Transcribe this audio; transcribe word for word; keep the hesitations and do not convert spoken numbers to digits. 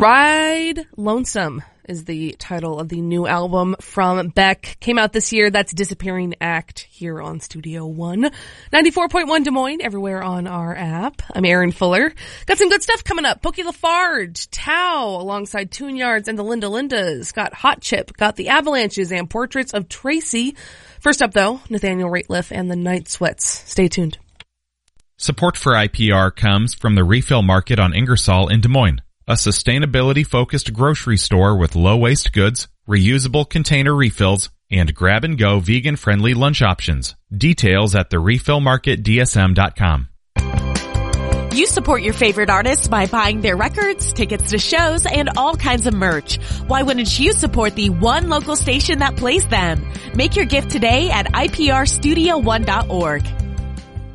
Ride Lonesome is the title of the new album from Beck. Came out this year. That's Disappearing Act here on Studio One. ninety-four point one Des Moines, everywhere on our app. I'm Erin Fuller. Got some good stuff coming up. Pokey Lafarge, Tao, alongside Tune Yards and the Linda Lindas. Got Hot Chip, got the Avalanches, and Portraits of Tracy. First up, though, Nathaniel Rateliff and the Night Sweats. Stay tuned. Support for I P R comes from the Refill Market on Ingersoll in Des Moines, a sustainability-focused grocery store with low-waste goods, reusable container refills, and grab-and-go vegan-friendly lunch options. Details at the refill market d s m dot com. You support your favorite artists by buying their records, tickets to shows, and all kinds of merch. Why wouldn't you support the one local station that plays them? Make your gift today at I P R studio one dot org.